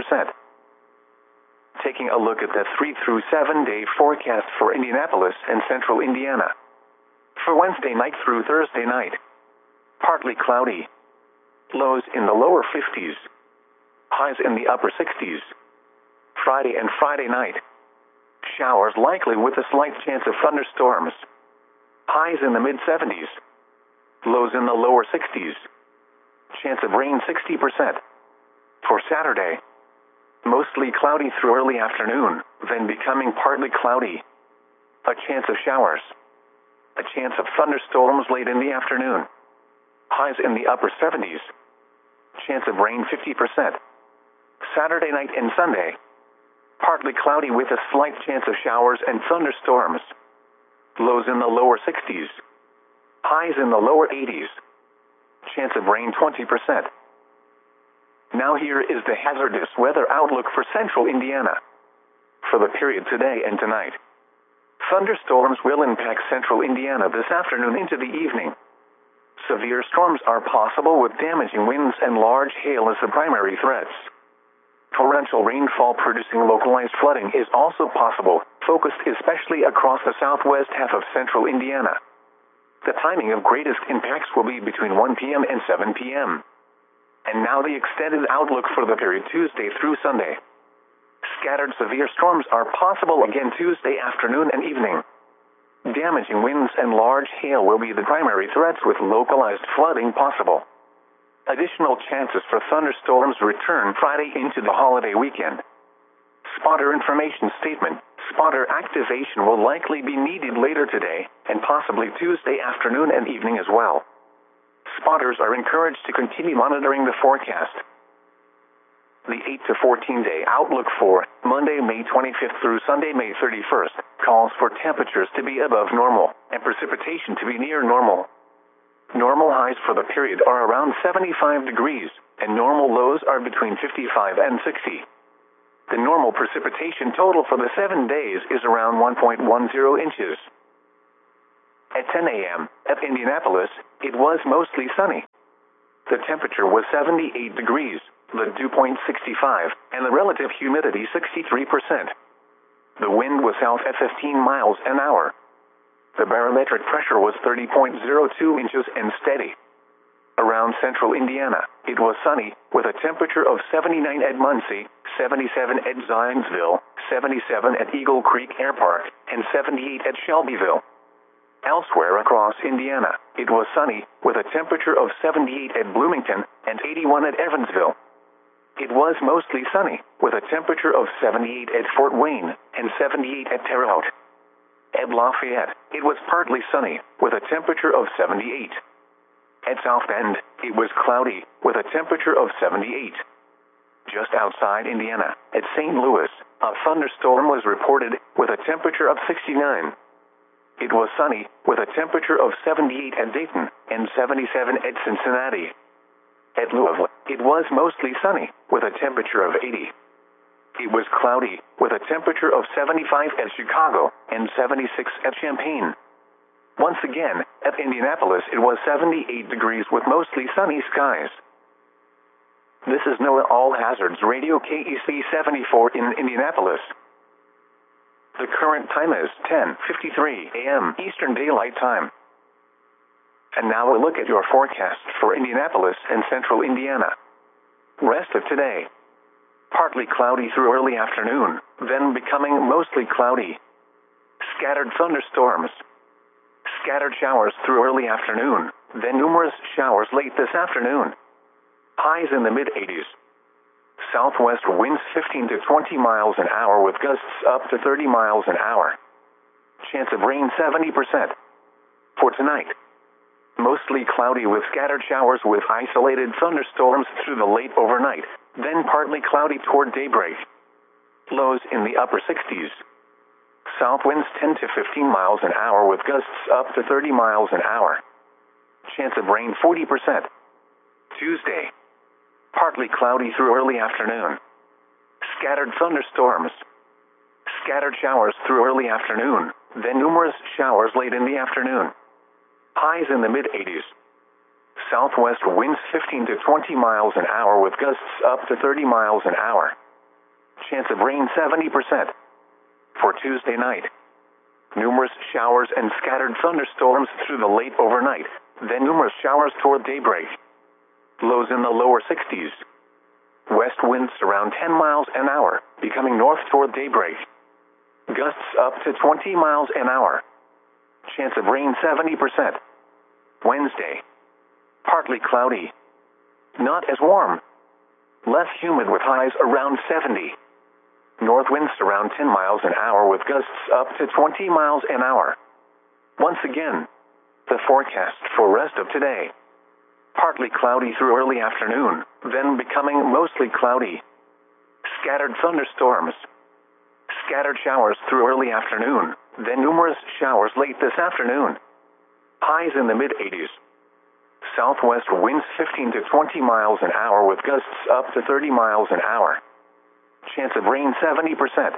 Taking a look at the 3 through 7 day forecast for Indianapolis and central Indiana. For Wednesday night through Thursday night, partly cloudy. Lows in the lower 50s. Highs in the upper 60s. Friday and Friday night, showers likely with a slight chance of thunderstorms. Highs in the mid-70s. Lows in the lower 60s. Chance of rain 60%. For Saturday, mostly cloudy through early afternoon, then becoming partly cloudy. A chance of showers. A chance of thunderstorms late in the afternoon. Highs in the upper 70s. Chance of rain 50%. Saturday night and Sunday, partly cloudy with a slight chance of showers and thunderstorms. Lows in the lower 60s. Highs in the lower 80s. Chance of rain 20%. Now here is the hazardous weather outlook for central Indiana. For the period today and tonight, thunderstorms will impact central Indiana this afternoon into the evening. Severe storms are possible with damaging winds and large hail as the primary threats. Torrential rainfall producing localized flooding is also possible, focused especially across the southwest half of central Indiana. The timing of greatest impacts will be between 1 p.m. and 7 p.m. And now the extended outlook for the period Tuesday through Sunday. Scattered severe storms are possible again Tuesday afternoon and evening. Damaging winds and large hail will be the primary threats with localized flooding possible. Additional chances for thunderstorms return Friday into the holiday weekend. Spotter information statement. Spotter activation will likely be needed later today, and possibly Tuesday afternoon and evening as well. Spotters are encouraged to continue monitoring the forecast. The 8 to 14 day outlook for Monday, May 25th through Sunday, May 31st, calls for temperatures to be above normal and precipitation to be near normal. Normal highs for the period are around 75 degrees, and normal lows are between 55 and 60. The normal precipitation total for the 7 days is around 1.10 inches. At 10 a.m. at Indianapolis, it was mostly sunny. The temperature was 78 degrees, the dew point 65, and the relative humidity 63%. The wind was south at 15 miles an hour. The barometric pressure was 30.02 inches and steady. Around central Indiana, it was sunny, with a temperature of 79 at Muncie, 77 at Zionsville, 77 at Eagle Creek Air Park, and 78 at Shelbyville. Elsewhere across Indiana, it was sunny, with a temperature of 78 at Bloomington and 81 at Evansville. It was mostly sunny, with a temperature of 78 at Fort Wayne and 78 at Terre Haute. At Lafayette, it was partly sunny, with a temperature of 78. At South Bend, it was cloudy, with a temperature of 78. Just outside Indiana, at St. Louis, a thunderstorm was reported, with a temperature of 69. It was sunny, with a temperature of 78 at Dayton and 77 at Cincinnati. At Louisville, it was mostly sunny, with a temperature of 80. It was cloudy, with a temperature of 75 at Chicago and 76 at Champaign. Once again, at Indianapolis it was 78 degrees with mostly sunny skies. This is NOAA All Hazards Radio KEC 74 in Indianapolis. The current time is 10:53 a.m. Eastern Daylight Time. And now a look at your forecast for Indianapolis and central Indiana. Rest of today. Partly cloudy through early afternoon, then becoming mostly cloudy. Scattered thunderstorms. Scattered showers through early afternoon, then numerous showers late this afternoon. Highs in the mid-80s. Southwest winds 15 to 20 miles an hour with gusts up to 30 miles an hour. Chance of rain 70%. For tonight, mostly cloudy with scattered showers with isolated thunderstorms through the late overnight, then partly cloudy toward daybreak. Lows in the upper 60s. South winds 10 to 15 miles an hour with gusts up to 30 miles an hour. Chance of rain 40%. Tuesday, partly cloudy through early afternoon. Scattered thunderstorms. Scattered showers through early afternoon, then numerous showers late in the afternoon. Highs in the mid-80s. Southwest winds 15 to 20 miles an hour with gusts up to 30 miles an hour. Chance of rain 70%. For Tuesday night, numerous showers and scattered thunderstorms through the late overnight, then numerous showers toward daybreak. Lows in the lower 60s. West winds around 10 miles an hour, becoming north toward daybreak. Gusts up to 20 miles an hour. Chance of rain 70%. Wednesday, partly cloudy. Not as warm. Less humid with highs around 70. North winds around 10 miles an hour with gusts up to 20 miles an hour. Once again, the forecast for rest of today. Partly cloudy through early afternoon, then becoming mostly cloudy. Scattered thunderstorms. Scattered showers through early afternoon, then numerous showers late this afternoon. Highs in the mid-80s. Southwest winds 15 to 20 miles an hour with gusts up to 30 miles an hour. Chance of rain 70%.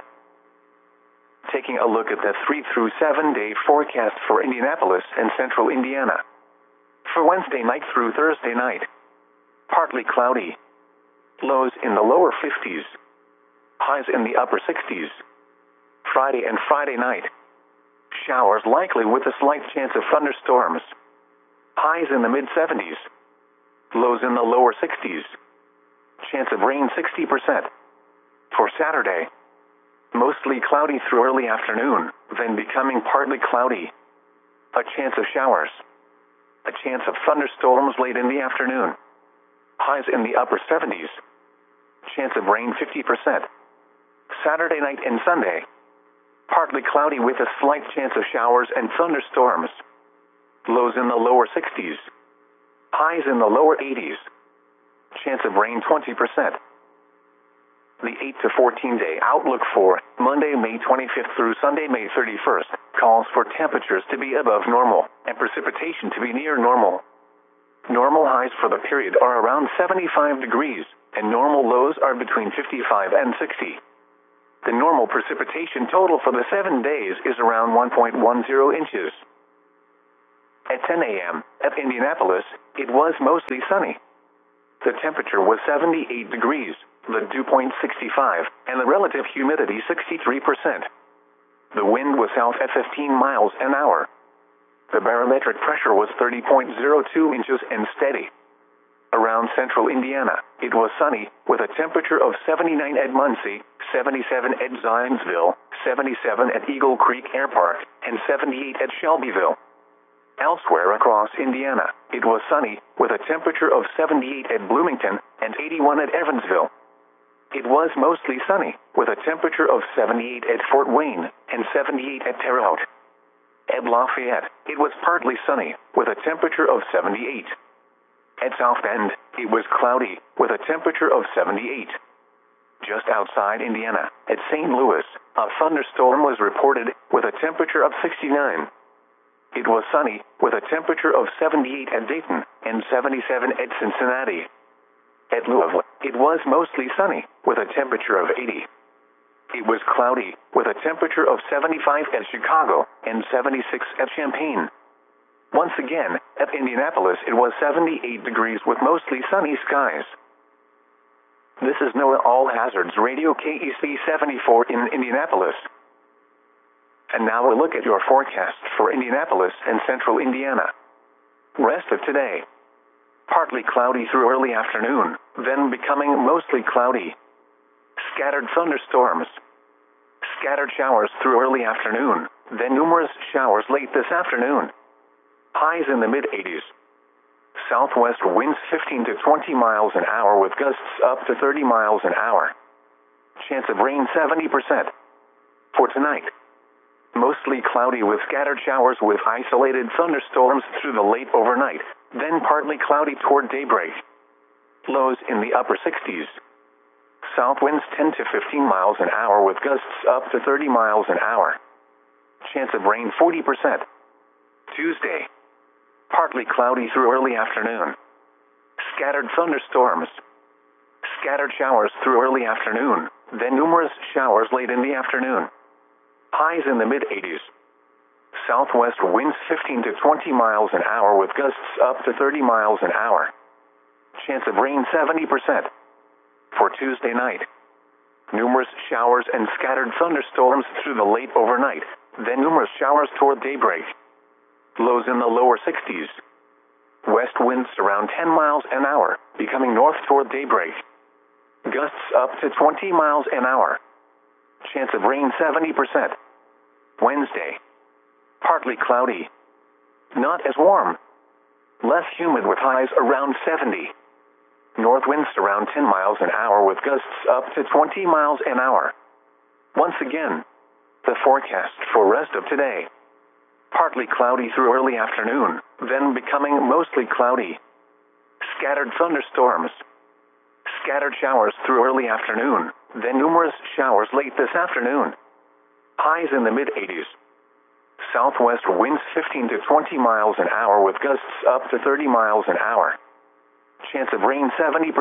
Taking a look at the 3 through 7 day forecast for Indianapolis and central Indiana. For Wednesday night through Thursday night, partly cloudy. Lows in the lower 50s. Highs in the upper 60s. Friday and Friday night, showers likely with a slight chance of thunderstorms. Highs in the mid-70s. Lows in the lower 60s. Chance of rain 60%. For Saturday, mostly cloudy through early afternoon, then becoming partly cloudy. A chance of showers. A chance of thunderstorms late in the afternoon. Highs in the upper 70s. Chance of rain 50%. Saturday night and Sunday, partly cloudy with a slight chance of showers and thunderstorms. Lows in the lower 60s. Highs in the lower 80s. Chance of rain 20%. The 8 to 14 day outlook for Monday, May 25th through Sunday, May 31st, calls for temperatures to be above normal and precipitation to be near normal. Normal highs for the period are around 75 degrees, and normal lows are between 55 and 60. The normal precipitation total for the 7 days is around 1.10 inches. At 10 a.m. at Indianapolis, it was mostly sunny. The temperature was 78 degrees, the dew point 65, and the relative humidity 63%. The wind was south at 15 miles an hour. The barometric pressure was 30.02 inches and steady. Around central Indiana, it was sunny, with a temperature of 79 at Muncie, 77 at Zionsville, 77 at Eagle Creek Air Park, and 78 at Shelbyville. Elsewhere across Indiana, it was sunny, with a temperature of 78 at Bloomington and 81 at Evansville. It was mostly sunny, with a temperature of 78 at Fort Wayne and 78 at Terre Haute. At Lafayette, it was partly sunny, with a temperature of 78. At South Bend, it was cloudy, with a temperature of 78. Just outside Indiana, at St. Louis, a thunderstorm was reported, with a temperature of 69. It was sunny, with a temperature of 78 at Dayton and 77 at Cincinnati. At Louisville, it was mostly sunny, with a temperature of 80. It was cloudy, with a temperature of 75 at Chicago and 76 at Champaign. Once again, at Indianapolis it was 78 degrees with mostly sunny skies. This is NOAA All Hazards Radio KEC 74 in Indianapolis. And now a look at your forecast for Indianapolis and central Indiana. Rest of today. Partly cloudy through early afternoon, then becoming mostly cloudy. Scattered thunderstorms. Scattered showers through early afternoon, then numerous showers late this afternoon. Highs in the mid-80s. Southwest winds 15 to 20 miles an hour with gusts up to 30 miles an hour. Chance of rain 70%. For tonight, mostly cloudy with scattered showers with isolated thunderstorms through the late overnight, then partly cloudy toward daybreak. Lows in the upper 60s. South winds 10 to 15 miles an hour with gusts up to 30 miles an hour. Chance of rain 40%. Tuesday, partly cloudy through early afternoon. Scattered thunderstorms. Scattered showers through early afternoon, then numerous showers late in the afternoon. Highs in the mid-80s. Southwest winds 15 to 20 miles an hour with gusts up to 30 miles an hour. Chance of rain 70%. For Tuesday night, numerous showers and scattered thunderstorms through the late overnight, then numerous showers toward daybreak. Lows in the lower 60s. West winds around 10 miles an hour, becoming north toward daybreak. Gusts up to 20 miles an hour. Chance of rain 70%. Wednesday, partly cloudy. Not as warm. Less humid with highs around 70. North winds around 10 miles an hour with gusts up to 20 miles an hour. Once again, the forecast for rest of today. Partly cloudy through early afternoon, then becoming mostly cloudy. Scattered thunderstorms. Scattered showers through early afternoon, then numerous showers late this afternoon. Highs in the mid-80s. Southwest winds 15 to 20 miles an hour with gusts up to 30 miles an hour. Chance of rain 70%.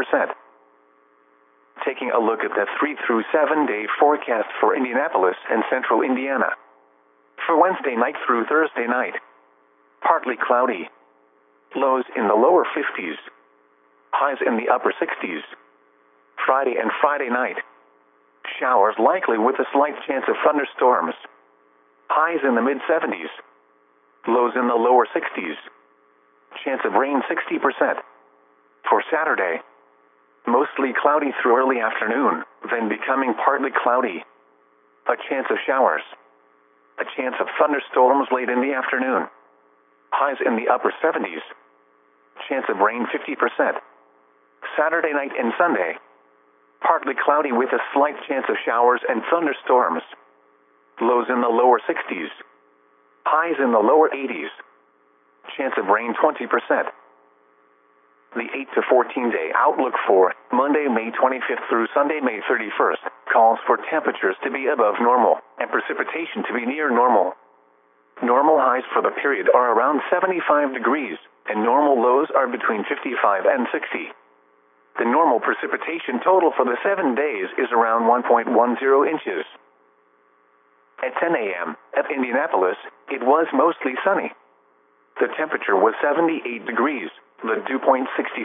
Taking a look at the 3 through 7 day forecast for Indianapolis and central Indiana. For Wednesday night through Thursday night, partly cloudy. Lows in the lower 50s. Highs in the upper 60s. Friday and Friday night, showers likely with a slight chance of thunderstorms. Highs in the mid-70s. Lows in the lower 60s. Chance of rain 60%. For Saturday, mostly cloudy through early afternoon, then becoming partly cloudy. A chance of showers. A chance of thunderstorms late in the afternoon. Highs in the upper 70s. Chance of rain 50%. Saturday night and Sunday, partly cloudy with a slight chance of showers and thunderstorms. Lows in the lower 60s. Highs in the lower 80s. Chance of rain 20%. The 8 to 14 day outlook for Monday, May 25th through Sunday, May 31st, calls for temperatures to be above normal and precipitation to be near normal. Normal highs for the period are around 75 degrees, and normal lows are between 55 and 60. The normal precipitation total for the 7 days is around 1.10 inches. At 10 a.m. at Indianapolis, it was mostly sunny. The temperature was 78 degrees. The dew point 60